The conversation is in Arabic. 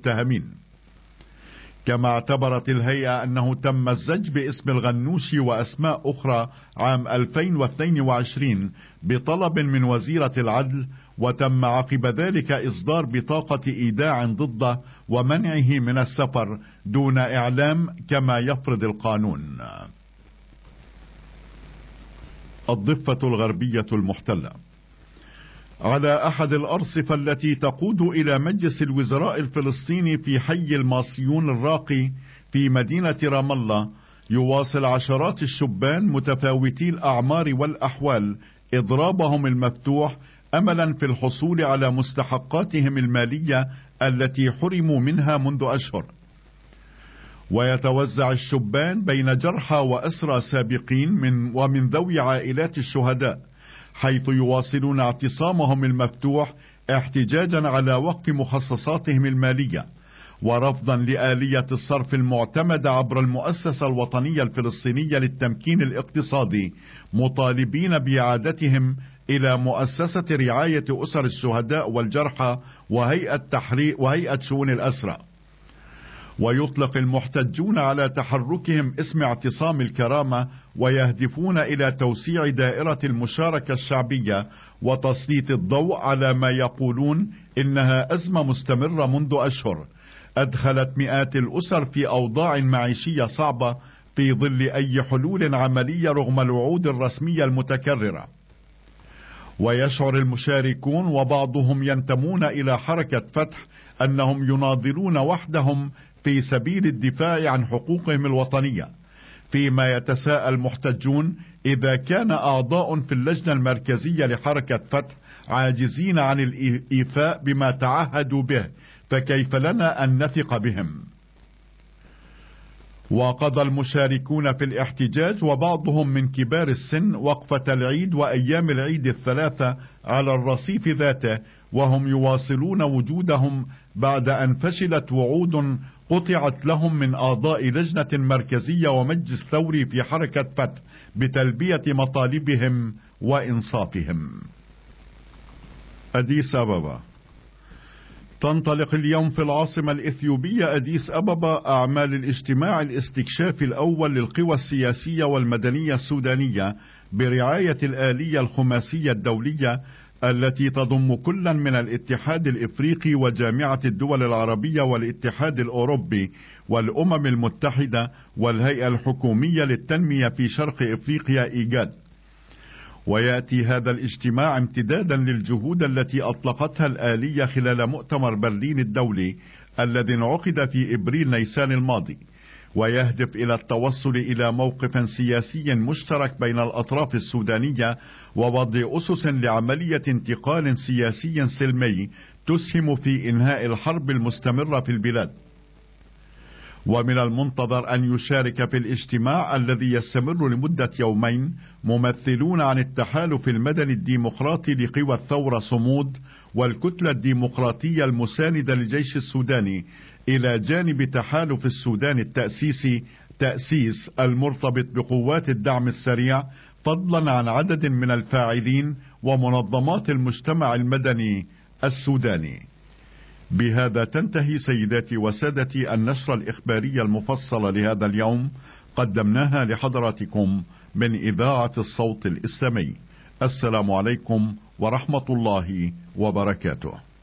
المتهمين. كما اعتبرت الهيئة أنه تم الزج باسم الغنوشي وأسماء أخرى عام 2022 بطلب من وزيرة العدل، وتم عقب ذلك إصدار بطاقة إيداع ضده ومنعه من السفر دون إعلام كما يفرض القانون. الضفة الغربية المحتلة. على أحد الأرصفة التي تقود إلى مجلس الوزراء الفلسطيني في حي الماصيون الراقي في مدينة رام الله، يواصل عشرات الشبان متفاوتي الأعمار والأحوال إضرابهم المفتوح أملا في الحصول على مستحقاتهم المالية التي حرموا منها منذ أشهر. ويتوزع الشبان بين جرحى وأسرى سابقين ومن ذوي عائلات الشهداء، حيث يواصلون اعتصامهم المفتوح احتجاجا على وقف مخصصاتهم المالية ورفضا لآلية الصرف المعتمدة عبر المؤسسة الوطنية الفلسطينية للتمكين الاقتصادي، مطالبين بإعادتهم إلى مؤسسة رعاية أسر الشهداء والجرحى وهيئة شؤون الأسرى. ويطلق المحتجون على تحركهم اسم اعتصام الكرامة، ويهدفون إلى توسيع دائرة المشاركة الشعبية وتسليط الضوء على ما يقولون إنها أزمة مستمرة منذ أشهر أدخلت مئات الأسر في أوضاع معيشية صعبة في ظل أي حلول عملية رغم الوعود الرسمية المتكررة. ويشعر المشاركون وبعضهم ينتمون إلى حركة فتح أنهم يناضلون وحدهم في سبيل الدفاع عن حقوقهم الوطنية، فيما يتساءل المحتجون إذا كان أعضاء في اللجنة المركزية لحركة فتح عاجزين عن الإيفاء بما تعهدوا به، فكيف لنا أن نثق بهم؟ وقضى المشاركون في الاحتجاج وبعضهم من كبار السن وقفة العيد وأيام العيد الثلاثة على الرصيف ذاته، وهم يواصلون وجودهم بعد أن فشلت وعود قطعت لهم من أعضاء لجنة مركزية ومجلس ثوري في حركة فتح بتلبية مطالبهم وإنصافهم. أديس أبابا. تنطلق اليوم في العاصمة الإثيوبية أديس أبابا أعمال الاجتماع الاستكشافي الأول للقوى السياسية والمدنية السودانية برعاية الآلية الخماسية الدولية التي تضم كلا من الاتحاد الإفريقي وجامعة الدول العربية والاتحاد الأوروبي والأمم المتحدة والهيئة الحكومية للتنمية في شرق إفريقيا إيجاد. ويأتي هذا الاجتماع امتدادا للجهود التي أطلقتها الآلية خلال مؤتمر برلين الدولي الذي انعقد في إبريل نيسان الماضي، ويهدف إلى التوصل إلى موقف سياسي مشترك بين الأطراف السودانية ووضع أسس لعملية انتقال سياسي سلمي تسهم في إنهاء الحرب المستمرة في البلاد. ومن المنتظر أن يشارك في الاجتماع الذي يستمر لمدة يومين ممثلون عن التحالف المدني الديمقراطي لقوى الثورة صمود والكتلة الديمقراطية المساندة للجيش السوداني، إلى جانب تحالف السودان التأسيسي تأسيس المرتبط بقوات الدعم السريع، فضلا عن عدد من الفاعلين ومنظمات المجتمع المدني السوداني. بهذا تنتهي سيداتي وسادتي النشرة الإخبارية المفصلة لهذا اليوم، قدمناها لحضراتكم من إذاعة الصوت الإسلامي. السلام عليكم ورحمة الله وبركاته.